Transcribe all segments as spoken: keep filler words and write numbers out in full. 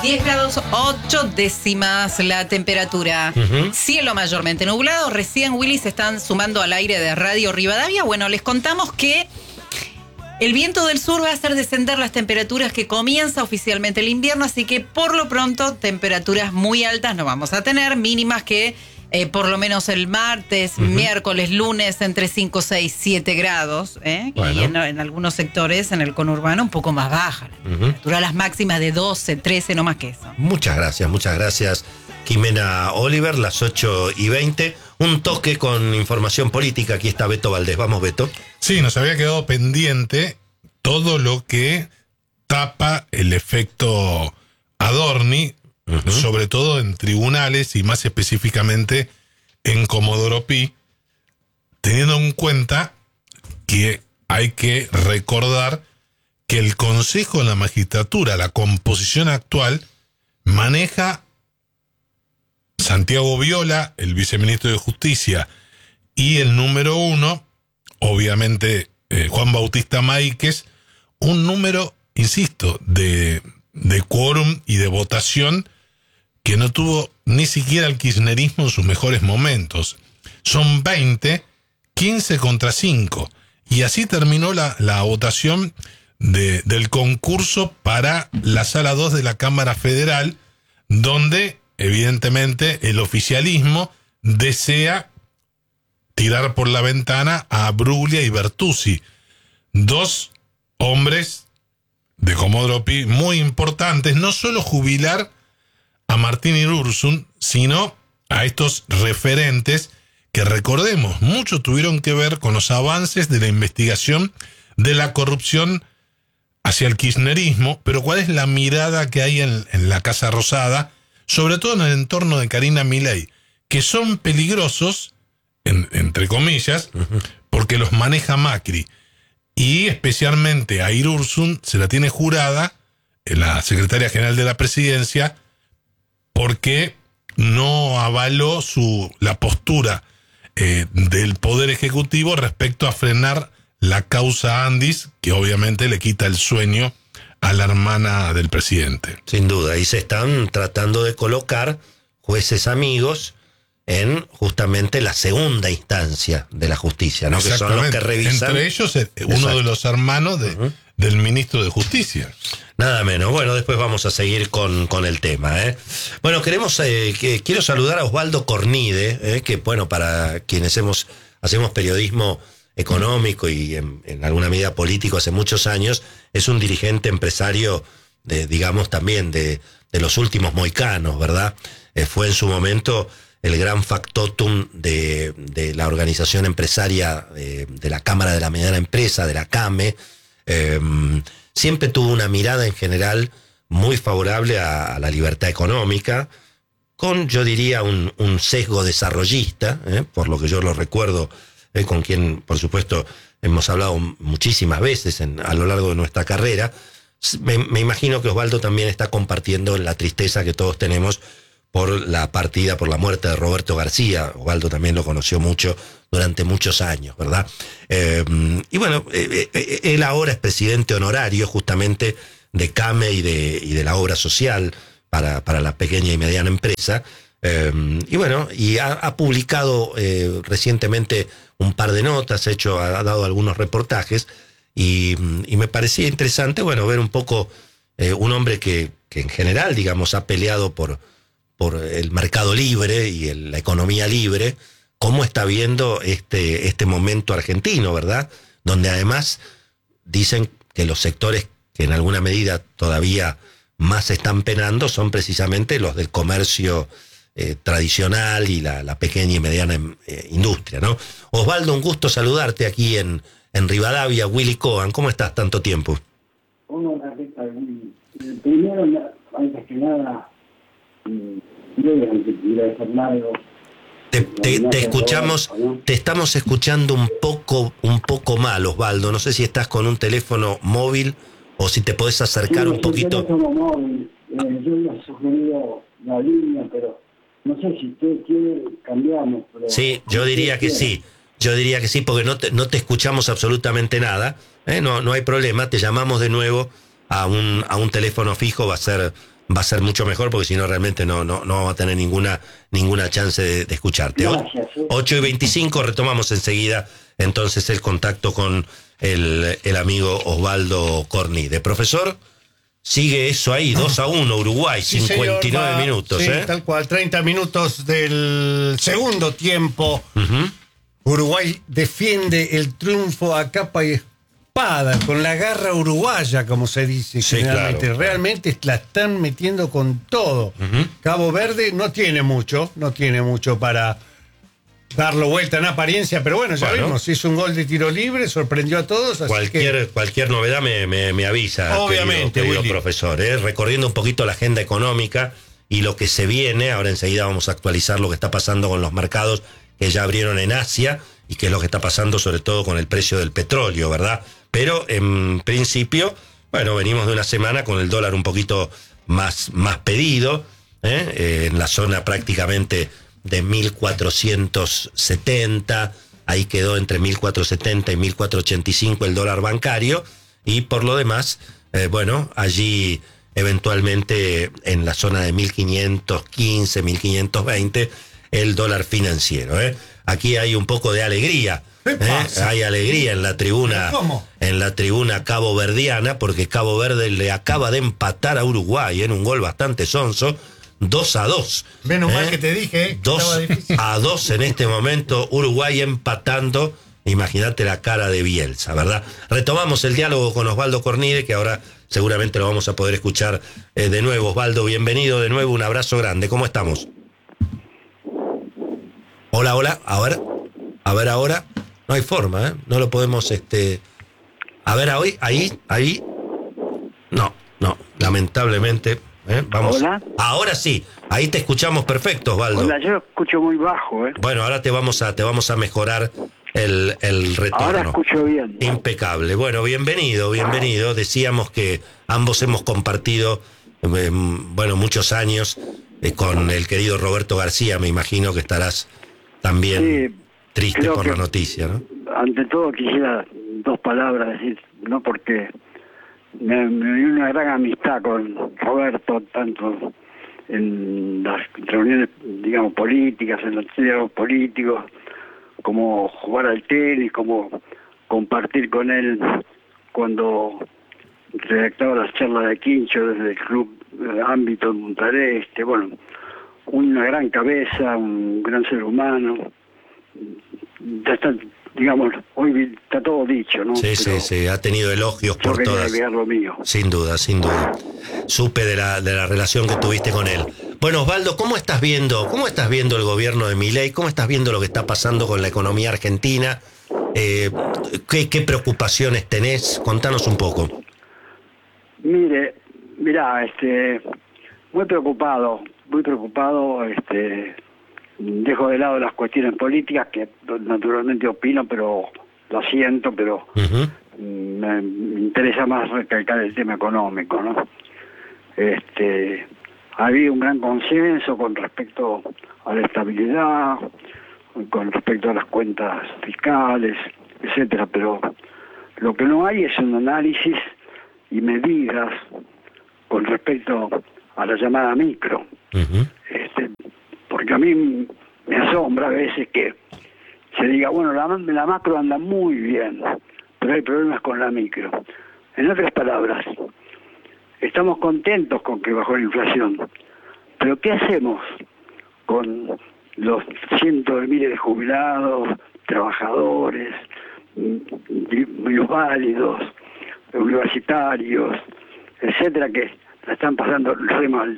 diez grados ocho décimas la temperatura. Uh-huh. Cielo mayormente nublado. Recién, Willy, se están sumando al aire de Radio Rivadavia. Bueno, les contamos que el viento del sur va a hacer descender las temperaturas, que comienza oficialmente el invierno, así que por lo pronto temperaturas muy altas no vamos a tener, mínimas que eh, por lo menos el martes, uh-huh. miércoles, lunes entre cinco, seis, siete grados, ¿eh? Bueno. Y en, en algunos sectores, en el conurbano, un poco más baja la temperatura, uh-huh. las máximas de doce, trece, no más que eso. Muchas gracias, muchas gracias, Jimena Oliver, las ocho y veinte. Un toque con información política. Aquí está Beto Valdés. Vamos, Beto. Sí, nos había quedado pendiente todo lo que tapa el efecto Adorni, uh-huh. sobre todo en tribunales y más específicamente en Comodoro Pi, teniendo en cuenta que hay que recordar que el Consejo de la Magistratura, la composición actual, maneja Santiago Viola, el viceministro de Justicia, y el número uno, obviamente eh, Juan Bautista Máiquez, un número, insisto, de, de quórum y de votación que no tuvo ni siquiera el kirchnerismo en sus mejores momentos. Son veinte, quince contra cinco, y así terminó la, la votación de, del concurso para la Sala dos de la Cámara Federal, donde evidentemente el oficialismo desea tirar por la ventana a Bruglia y Bertuzzi, dos hombres de Comodoro Pi muy importantes, no solo jubilar a Martín Irursun, sino a estos referentes que, recordemos, mucho tuvieron que ver con los avances de la investigación de la corrupción hacia el kirchnerismo. Pero ¿cuál es la mirada que hay en, en la Casa Rosada, sobre todo en el entorno de Karina Milei, que son peligrosos, en, entre comillas, uh-huh. porque los maneja Macri, y especialmente a Irursun se la tiene jurada la secretaria general de la presidencia, porque no avaló su la postura eh, del Poder Ejecutivo respecto a frenar la causa Andis, que obviamente le quita el sueño a la hermana del presidente. Sin duda, y se están tratando de colocar jueces amigos en justamente la segunda instancia de la justicia, ¿no? Que son los que revisan. Entre ellos, uno Exacto. de los hermanos de, uh-huh. del ministro de Justicia. Nada menos. Bueno, después vamos a seguir con, con el tema, ¿eh? Bueno, queremos, eh, que, quiero saludar a Osvaldo Cornide, ¿eh? que, bueno, para quienes hemos, hacemos periodismo económico y en, en alguna medida político hace muchos años, es un dirigente empresario de, digamos, también de, de los últimos moicanos, ¿verdad? Eh, fue en su momento el gran factotum de, de la organización empresaria de, de la Cámara de la Mediana Empresa, de la CAME. Eh, siempre tuvo una mirada en general muy favorable a, a la libertad económica, con, yo diría, un, un sesgo desarrollista, ¿eh? por lo que yo lo recuerdo, eh, con quien, por supuesto, hemos hablado muchísimas veces en, a lo largo de nuestra carrera. Me, me imagino que Osvaldo también está compartiendo la tristeza que todos tenemos por la partida, por la muerte de Roberto García. Osvaldo también lo conoció mucho durante muchos años, ¿verdad? Eh, y bueno, eh, eh, él ahora es presidente honorario justamente de CAME y de, y de la obra social para, para la pequeña y mediana empresa. Eh, y bueno, y ha, ha publicado eh, recientemente un par de notas, ha hecho, ha dado algunos reportajes, y, y me parecía interesante, bueno, ver un poco eh, un hombre que, que en general, digamos, ha peleado por por el mercado libre y el, la economía libre, cómo está viendo este, este momento argentino, ¿verdad? Donde además dicen que los sectores que en alguna medida todavía más están penando son precisamente los del comercio eh, tradicional y la, la pequeña y mediana eh, industria, ¿no? Osvaldo, un gusto saludarte aquí en, en Rivadavia. Willy Cohen, ¿cómo estás tanto tiempo? Hola, ¿qué tal? Primero, antes que nada, Te, te, te escuchamos, te estamos escuchando un poco, un poco mal, Osvaldo. No sé si estás con un teléfono móvil o si te podés acercar sí, un poquito. Un teléfono móvil. Eh, yo le he sugerido la línea, pero no sé si usted quiere, cambiamos. Pero sí, yo diría que sí. Yo diría que sí, porque no te, no te escuchamos absolutamente nada. ¿eh? No, no hay problema. Te llamamos de nuevo a un, a un teléfono fijo. Va a ser va a ser mucho mejor, porque si no realmente no, no, no vamos a tener ninguna, ninguna chance de, de escucharte. Gracias, sí. ocho y veinticinco, retomamos enseguida entonces el contacto con el, el amigo Osvaldo Cornide. Profesor, sigue eso ahí, dos a uno, Uruguay, Sí, cincuenta y nueve señor, va, minutos. sí, ¿eh? tal cual, treinta minutos del segundo tiempo. Uh-huh. Uruguay defiende el triunfo a capa y espada, con la garra uruguaya, como se dice Sí, generalmente. claro. Realmente la están metiendo con todo. Uh-huh. Cabo Verde no tiene mucho, no tiene mucho para darlo vuelta en apariencia, pero bueno, ya Bueno. vimos, hizo un gol de tiro libre, sorprendió a todos. Así Cualquier, que, cualquier novedad me, me, me avisa, Obviamente, querido, querido Willy. profesor. ¿eh? Recorriendo un poquito la agenda económica y lo que se viene, ahora enseguida vamos a actualizar lo que está pasando con los mercados que ya abrieron en Asia y qué es lo que está pasando sobre todo con el precio del petróleo, ¿verdad? Pero en principio, bueno, venimos de una semana con el dólar un poquito más, más pedido, ¿eh? Eh, en la zona prácticamente de mil cuatrocientos setenta, ahí quedó entre mil cuatrocientos setenta y mil cuatrocientos ochenta y cinco el dólar bancario, y por lo demás, eh, bueno, allí eventualmente en la zona de mil quinientos quince, mil quinientos veinte, el dólar financiero. ¿eh? Aquí hay un poco de alegría. ¿Qué ¿eh? pasa? Hay alegría en la tribuna, ¿Cómo? en la tribuna caboverdiana, porque Cabo Verde le acaba de empatar a Uruguay en un gol bastante sonso, dos a dos. menos ¿eh? mal que te dije, ¿eh? que estaba dos difícil. a dos en este momento, Uruguay empatando. Imagínate la cara de Bielsa, ¿verdad? Retomamos el diálogo con Osvaldo Cornide, que ahora seguramente lo vamos a poder escuchar eh, de nuevo. Osvaldo, bienvenido de nuevo, un abrazo grande. ¿Cómo estamos? Hola, hola, a ver, a ver ahora. No hay forma, ¿eh? No lo podemos, este... A ver, ahí, ahí, ahí. No, no, lamentablemente. ¿eh? Vamos. Hola. Ahora sí, ahí te escuchamos perfecto, Osvaldo. Hola, yo lo escucho muy bajo, ¿eh? Bueno, ahora te vamos a, te vamos a mejorar el, el retorno. Ahora escucho bien. Impecable. Bueno, bienvenido, bienvenido. Decíamos que ambos hemos compartido, eh, bueno, muchos años eh, con el querido Roberto García. Me imagino que estarás también Sí, triste creo por que- la noticia, ¿no? Ante todo quisiera dos palabras decir, no porque me, me dio una gran amistad con Roberto, tanto en las reuniones, digamos, políticas, en los diálogos políticos, como jugar al tenis, como compartir con él cuando redactaba las charlas de Quincho desde el club eh, ámbito de Punta del Este. Bueno, una gran cabeza, un gran ser humano. Ya está, digamos, hoy está todo dicho, ¿no? Sí, Pero sí, sí. Ha tenido elogios yo por quería todas. agregar lo mío. Sin duda, sin duda. Supe de la, de la relación que tuviste con él. Bueno, Osvaldo, ¿cómo estás viendo, cómo estás viendo el gobierno de Milei? ¿Cómo estás viendo lo que está pasando con la economía argentina? Eh, ¿qué, ¿Qué preocupaciones tenés? Contanos un poco. Mire, mirá, este, muy preocupado, muy preocupado, este, dejo de lado las cuestiones políticas que naturalmente opino, pero lo siento, pero Ujú. me, me interesa más recalcar el tema económico, ¿no? Este, ha habido un gran consenso con respecto a la estabilidad, con respecto a las cuentas fiscales, etcétera, pero lo que no hay es un análisis y medidas con respecto a la llamada micro. Ujú. Este, porque a mí me asombra a veces que se diga, bueno, la, la macro anda muy bien, pero hay problemas con la micro. En otras palabras, estamos contentos con que bajó la inflación, pero ¿qué hacemos con los cientos de miles de jubilados, trabajadores, minusválidos, universitarios, etcétera, que la están pasando re mal?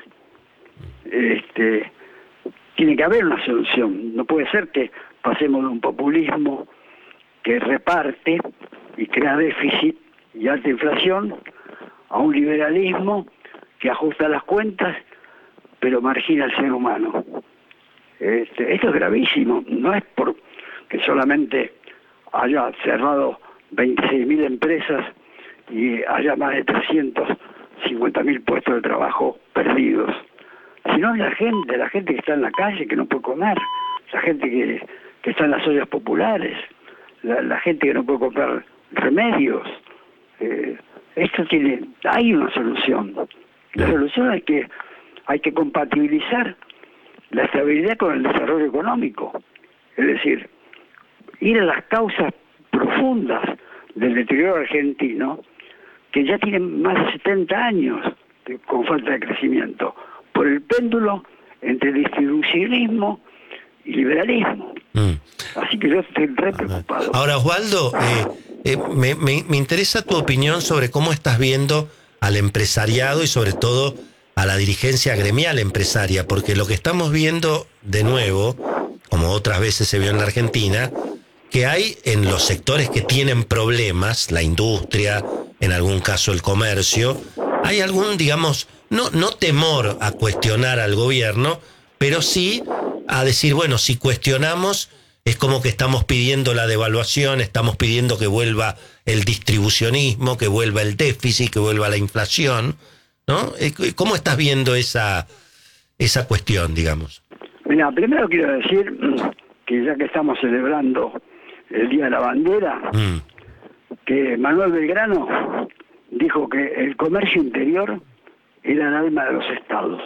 Este, tiene que haber una solución. No puede ser que pasemos de un populismo que reparte y crea déficit y alta inflación a un liberalismo que ajusta las cuentas pero margina al ser humano. Este, esto es gravísimo. No es porque solamente haya cerrado veintiséis mil empresas y haya más de trescientos cincuenta mil puestos de trabajo perdidos, sino la gente, la gente que está en la calle, que no puede comer, la gente que, que está en las ollas populares, la, la gente que no puede comprar remedios. Eh, esto tiene, hay una solución, La solución es que hay que compatibilizar la estabilidad con el desarrollo económico. Es decir, ir a las causas profundas del deterioro argentino, que ya tienen más de setenta años de, con falta de crecimiento, por el péndulo entre distribucionismo y liberalismo. Mm. Así que yo estoy re preocupado. Ahora, Osvaldo, eh, eh, me, me, me interesa tu opinión sobre cómo estás viendo al empresariado y sobre todo a la dirigencia gremial empresaria, porque lo que estamos viendo de nuevo, como otras veces se vio en la Argentina, que hay en los sectores que tienen problemas, la industria, en algún caso el comercio, hay algún, digamos, no, no temor a cuestionar al gobierno, pero sí a decir, bueno, si cuestionamos, es como que estamos pidiendo la devaluación, estamos pidiendo que vuelva el distribucionismo, que vuelva el déficit, que vuelva la inflación, ¿no? ¿Cómo estás viendo esa, esa cuestión, digamos? Mira, primero quiero decir que ya que estamos celebrando el Día de la Bandera, mm. que Manuel Belgrano dijo que el comercio interior era el alma de los estados.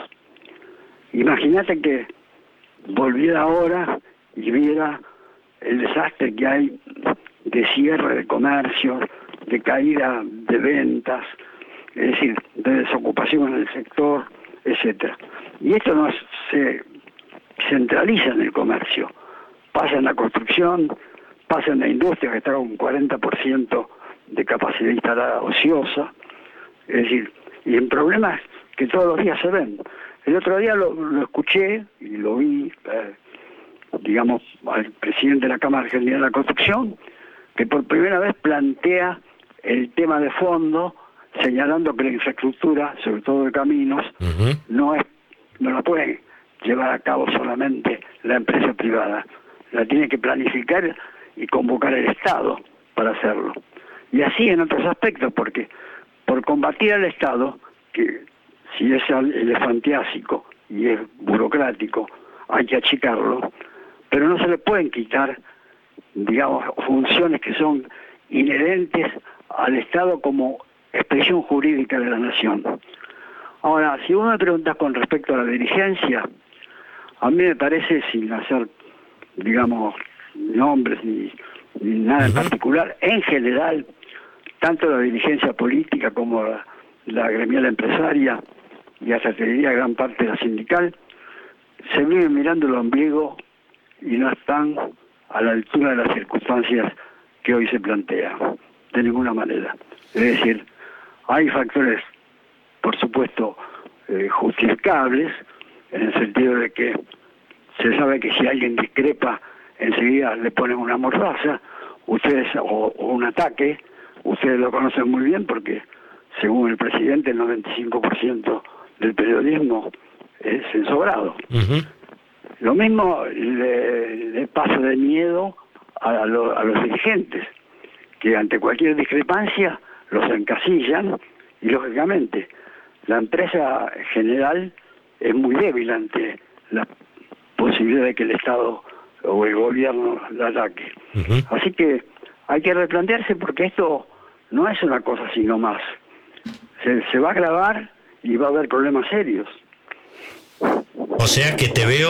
Imagínate que volviera ahora y viera el desastre que hay de cierre de comercio, de caída de ventas, es decir, de desocupación en el sector, etcétera. Y esto no se centraliza en el comercio, pasa en la construcción, pasa en la industria, que está con un cuarenta por ciento de capacidad instalada ociosa, es decir, y en problemas que todos los días se ven. El otro día lo, lo escuché y lo vi, eh, digamos, al presidente de la Cámara Argentina de la Construcción, que por primera vez plantea el tema de fondo, señalando que la infraestructura, sobre todo de caminos, uh-huh. no es, no la puede llevar a cabo solamente la empresa privada, la tiene que planificar y convocar el Estado para hacerlo. Y así en otros aspectos, porque por combatir al Estado, que si es elefantiásico y es burocrático, hay que achicarlo, pero no se le pueden quitar, digamos, funciones que son inherentes al Estado como expresión jurídica de la nación. Ahora, si vos me preguntas con respecto a la dirigencia, a mí me parece, sin hacer, digamos, nombres ni, ni nada en particular, en general, tanto la dirigencia política como la, la gremial empresaria y hasta te diría gran parte de la sindical, se viven mirando el ombligo y no están a la altura de las circunstancias que hoy se plantean, de ninguna manera. Es decir, hay factores, por supuesto, eh, justificables, en el sentido de que se sabe que si alguien discrepa, enseguida le ponen una mordaza, ustedes, o, o un ataque, ustedes lo conocen muy bien porque, según el presidente, el noventa y cinco por ciento del periodismo es ensobrado. Uh-huh. Lo mismo le, le pasa de miedo a, lo, a los dirigentes, que ante cualquier discrepancia los encasillan y, lógicamente, la empresa general es muy débil ante la posibilidad de que el Estado o el gobierno la ataque. Uh-huh. Así que hay que replantearse porque esto no es una cosa sino más. Se, se va a agravar y va a haber problemas serios. O sea que te veo